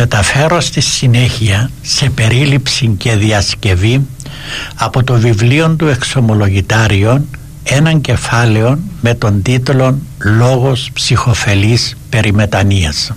μεταφέρω στη συνέχεια σε περίληψη και διασκευή από το βιβλίο του Εξομολογητάριον έναν κεφάλαιο με τον τίτλο «Λόγος ψυχοφελής περί μετανοίας».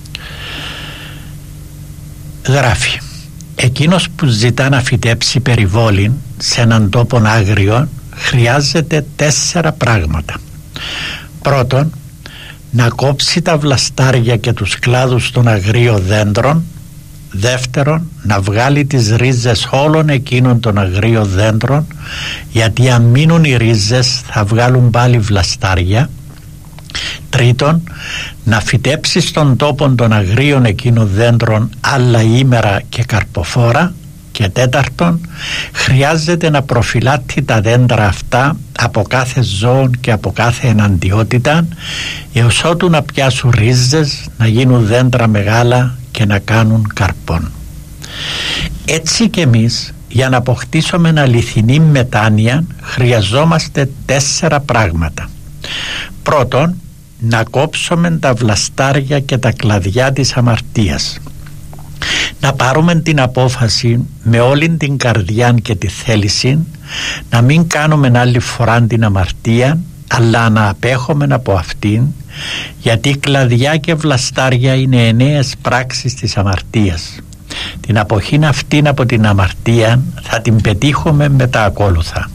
Γράφει: εκείνος που ζητά να φυτέψει περιβόλιν σε έναν τόπο άγριο χρειάζεται 4 πράγματα. Πρώτον, να κόψει τα βλαστάρια και τους κλάδους των αγρίων δέντρων. Δεύτερον, να βγάλει τις ρίζες όλων εκείνων των αγρίων δέντρων, γιατί αν μείνουν οι ρίζες θα βγάλουν πάλι βλαστάρια. Τρίτον, να φυτέψει στον τόπο των αγρίων εκείνων δέντρων άλλα ήμερα και καρποφόρα. Και τέταρτον, χρειάζεται να προφυλάττει τα δέντρα αυτά από κάθε ζώο και από κάθε εναντιότητα, έως ότου να πιάσουν ρίζες, να γίνουν δέντρα μεγάλα και να κάνουν καρπών. Έτσι και εμείς, για να αποκτήσουμε αληθινή μετάνοια, χρειαζόμαστε 4 πράγματα. Πρώτον, να κόψουμε τα βλαστάρια και τα κλαδιά της αμαρτίας. Να πάρουμε την απόφαση με όλη την καρδιά και τη θέληση να μην κάνουμε άλλη φορά την αμαρτία, αλλά να απέχουμε από αυτήν, γιατί κλαδιά και βλαστάρια είναι εννέες πράξεις της αμαρτίας. Την αποχήν αυτήν από την αμαρτία θα την πετύχουμε με τα ακόλουθα.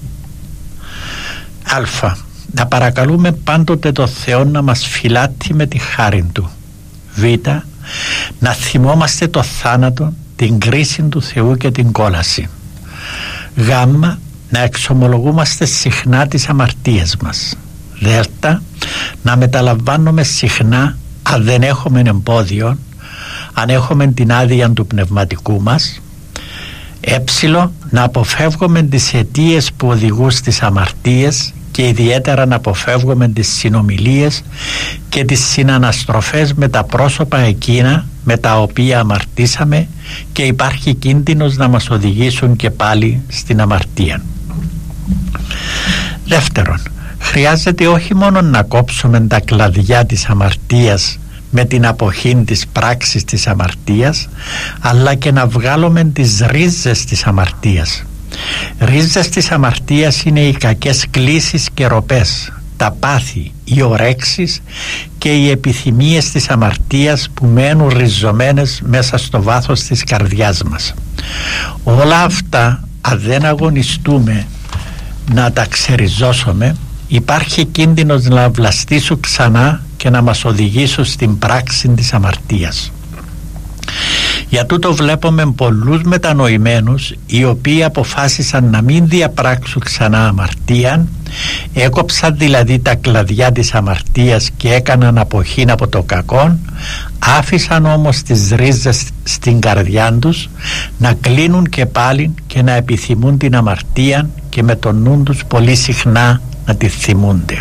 Α. Να παρακαλούμε πάντοτε το Θεό να μας φυλάττει με τη χάρη Του. Β. Να θυμόμαστε το θάνατο, την κρίση του Θεού και την κόλαση. Γ. Να εξομολογούμαστε συχνά τις αμαρτίες μας. Δ. Να μεταλαμβάνουμε συχνά αν δεν έχουμε εμπόδιο, αν έχουμε την άδεια του πνευματικού μας. Ε. Να αποφεύγουμε τις αιτίες που οδηγούν στις αμαρτίες και ιδιαίτερα να αποφεύγουμε τις συνομιλίες και τις συναναστροφές με τα πρόσωπα εκείνα με τα οποία αμαρτήσαμε και υπάρχει κίνδυνος να μας οδηγήσουν και πάλι στην αμαρτία. Δεύτερον, χρειάζεται όχι μόνο να κόψουμε τα κλαδιά της αμαρτίας με την αποχή της πράξης της αμαρτίας, αλλά και να βγάλουμε τις ρίζες της αμαρτίας. Ρίζες της αμαρτίας είναι οι κακές κλίσεις και ροπές, τα πάθη, οι ορέξεις και οι επιθυμίες της αμαρτίας που μένουν ριζωμένες μέσα στο βάθος της καρδιάς μας. Όλα αυτά, αν δεν αγωνιστούμε να τα ξεριζώσουμε, υπάρχει κίνδυνος να βλαστήσουν ξανά και να μας οδηγήσουν στην πράξη της αμαρτίας. Για τούτο βλέπουμε πολλούς μετανοημένους οι οποίοι αποφάσισαν να μην διαπράξουν ξανά αμαρτία, έκοψαν δηλαδή τα κλαδιά της αμαρτίας και έκαναν αποχήν από το κακό, άφησαν όμως τις ρίζες στην καρδιά τους να κλείνουν και πάλι και να επιθυμούν την αμαρτία και με τον νου τους πολύ συχνά να τη θυμούνται.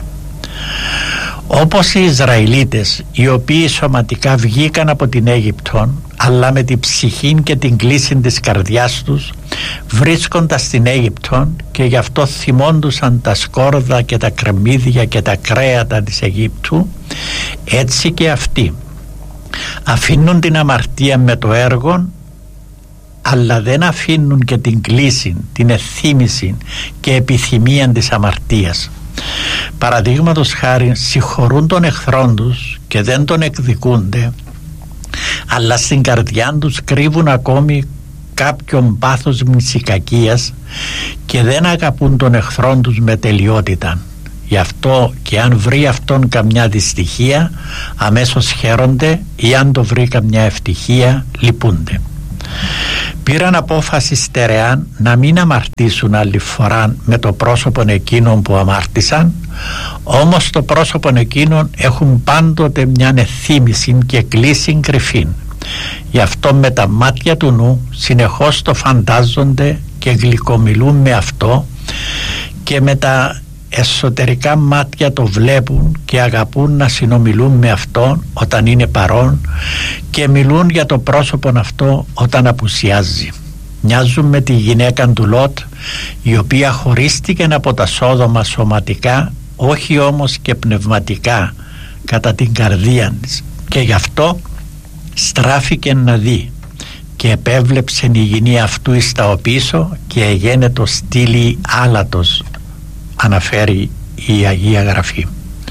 Όπως οι Ισραηλίτες, οι οποίοι σωματικά βγήκαν από την Αίγυπτο, αλλά με την ψυχή και την κλίση της καρδιάς τους βρίσκοντας στην Αίγυπτο και γι' αυτό θυμόντουσαν τα σκόρδα και τα κρεμμύδια και τα κρέατα της Αιγύπτου, έτσι και αυτοί αφήνουν την αμαρτία με το έργο, αλλά δεν αφήνουν και την κλίση, την εθύμηση και επιθυμία της αμαρτίας. Παραδείγματος χάρη, συγχωρούν τον εχθρόν τους και δεν τον εκδικούνται, αλλά στην καρδιά τους κρύβουν ακόμη κάποιον πάθος μυσικακίας και δεν αγαπούν τον εχθρόν τους με τελειότητα. Γι' αυτό και αν βρει αυτόν καμιά δυστυχία, αμέσως χαίρονται, ή αν το βρει καμιά ευτυχία, λυπούνται. Πήραν απόφαση στερεάν να μην αμαρτήσουν άλλη φορά με το πρόσωπο εκείνων που αμάρτησαν, όμως το πρόσωπο εκείνων έχουν πάντοτε μια εθύμηση και κλίση κρυφή. Γι' αυτό με τα μάτια του νου συνεχώς το φαντάζονται και γλυκομιλούν με αυτό, και με τα εσωτερικά μάτια το βλέπουν και αγαπούν να συνομιλούν με αυτόν όταν είναι παρόν και μιλούν για το πρόσωπο αυτό όταν απουσιάζει. Μοιάζουν με τη γυναίκα του Λότ, η οποία χωρίστηκε από τα Σόδομα σωματικά, όχι όμως και πνευματικά κατά την καρδία της, και γι' αυτό στράφηκε να δει και επέβλεψεν η γυνή αυτού εις τα οπίσω και εγένετο στήλη άλατος, αναφέρει η Αγία Γραφή.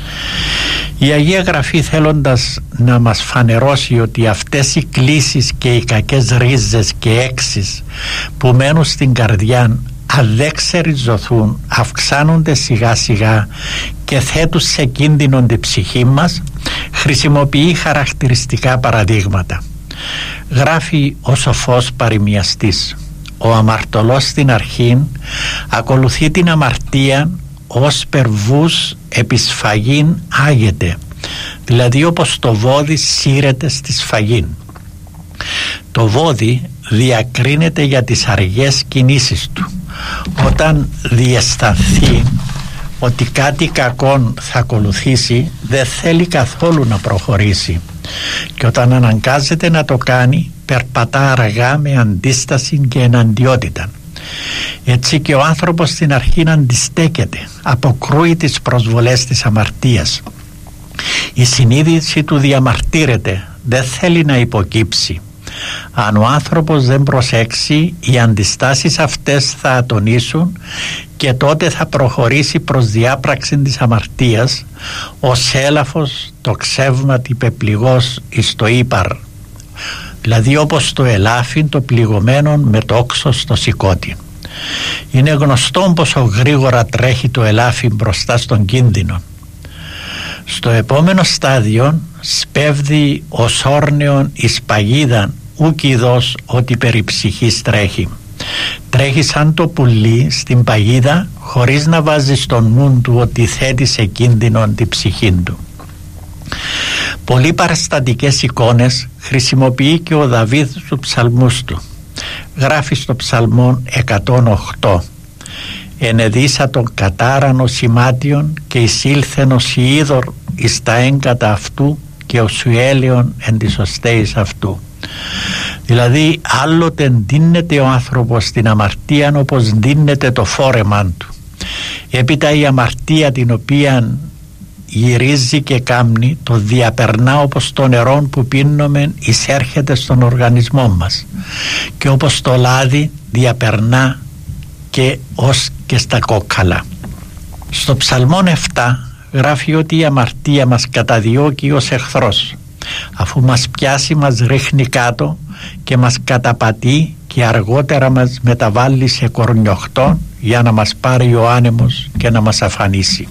Η Αγία Γραφή, θέλοντας να μας φανερώσει ότι αυτές οι κλίσεις και οι κακές ρίζες και έξεις που μένουν στην καρδιά, αν δεν ξεριζωθούν, αυξάνονται σιγά σιγά και θέτουν σε κίνδυνο την ψυχή μας, χρησιμοποιεί χαρακτηριστικά παραδείγματα. Γράφει ο σοφός παροιμιαστής: ο αμαρτωλός στην αρχήν ακολουθεί την αμαρτία ως περβούς επί σφαγήν άγεται, δηλαδή όπως το βόδι σύρεται στη σφαγήν. Το βόδι διακρίνεται για τις αργές κινήσεις του. Όταν διαισθανθεί ότι κάτι κακόν θα ακολουθήσει, δεν θέλει καθόλου να προχωρήσει, και όταν αναγκάζεται να το κάνει, περπατά αργά με αντίσταση και εναντιότητα. Έτσι και ο άνθρωπος στην αρχή αντιστέκεται, αποκρούει τις προσβολές της αμαρτίας. Η συνείδηση του διαμαρτύρεται, δεν θέλει να υποκύψει. Αν ο άνθρωπος δεν προσέξει, οι αντιστάσεις αυτές θα ατονίσουν και τότε θα προχωρήσει προς διάπραξη της αμαρτίας, ως έλαφος το ξεύματι πεπληγός εις το ύπαρ, δηλαδή όπως το ελάφιν το πληγωμένο με το όξο στο σηκώτη. Είναι γνωστό πόσο γρήγορα τρέχει το ελάφι μπροστά στον κίνδυνο. Στο επόμενο στάδιο σπέβδει ως όρνεον εις παγίδαν, ούκ ειδός ότι περί ψυχής τρέχει. Τρέχει σαν το πουλί στην παγίδα, χωρίς να βάζει στον νου του ότι θέτει σε κίνδυνο την ψυχή του. Πολύ παραστατικές εικόνες χρησιμοποιεί και ο Δαβίδ του ψαλμούς του. Γράφει στο ψαλμό 108: «Ενεδίσα τον κατάρανο σημάτιον και εισήλθεν ο σιίδωρ εις τα έγκατα αυτού και ο σουέλιον εν της οστέης αυτού». Δηλαδή άλλοτε ντύνεται ο άνθρωπος στην αμαρτία όπως ντύνεται το φόρεμά του. Έπειτα η αμαρτία την οποία γυρίζει και κάμνει, το διαπερνά όπως το νερό που πίνουμε εισέρχεται στον οργανισμό μας, και όπως το λάδι διαπερνά και ως και στα κόκκαλα. Στο ψαλμόν 7 γράφει ότι η αμαρτία μας καταδιώκει ως εχθρός. Αφού μας πιάσει μας ρίχνει κάτω και μας καταπατεί και αργότερα μας μεταβάλλει σε κορνιοχτό για να μας πάρει ο άνεμος και να μας αφανίσει.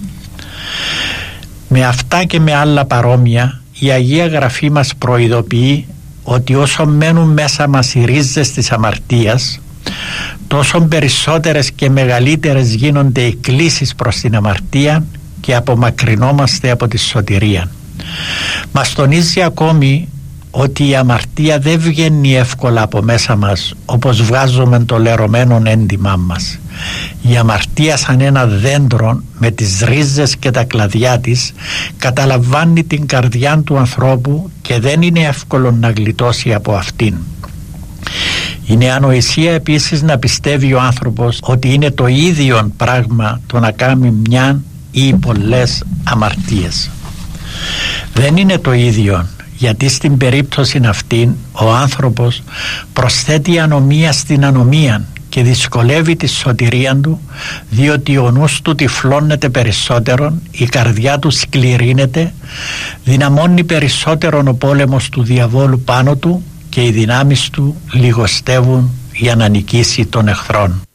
Με αυτά και με άλλα παρόμοια, η Αγία Γραφή μας προειδοποιεί ότι όσο μένουν μέσα μας οι ρίζες της αμαρτίας, τόσο περισσότερες και μεγαλύτερες γίνονται οι κλίσεις προς την αμαρτία και απομακρυνόμαστε από τη σωτηρία. Μας τονίζει ακόμη ότι η αμαρτία δεν βγαίνει εύκολα από μέσα μας όπως βγάζουμε το λερωμένο έντιμά μας. Η αμαρτία, σαν ένα δέντρο με τις ρίζες και τα κλαδιά της, καταλαμβάνει την καρδιά του ανθρώπου και δεν είναι εύκολο να γλιτώσει από αυτήν. Είναι ανοησία επίσης να πιστεύει ο άνθρωπος ότι είναι το ίδιο πράγμα το να κάνει μια ή πολλές αμαρτίες. Δεν είναι το ίδιο, γιατί στην περίπτωση αυτήν ο άνθρωπος προσθέτει ανομία στην ανομία και δυσκολεύει τη σωτηρία του, διότι ο νους του τυφλώνεται περισσότερο, η καρδιά του σκληρύνεται, δυναμώνει περισσότερο ο πόλεμος του διαβόλου πάνω του και οι δυνάμεις του λιγοστεύουν για να νικήσει τον εχθρόν.